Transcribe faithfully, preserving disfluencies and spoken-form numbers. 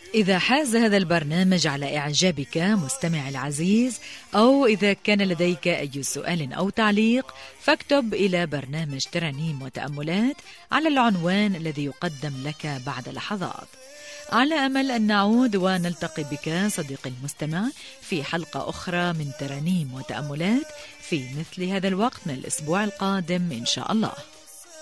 إذا حاز هذا البرنامج على إعجابك مستمع العزيز، أو إذا كان لديك أي سؤال أو تعليق، فاكتب إلى برنامج ترانيم وتأملات على العنوان الذي يقدم لك بعد لحظات. على أمل أن نعود ونلتقي بك صديقي المستمع في حلقة أخرى من ترانيم وتأملات في مثل هذا الوقت من الأسبوع القادم إن شاء الله.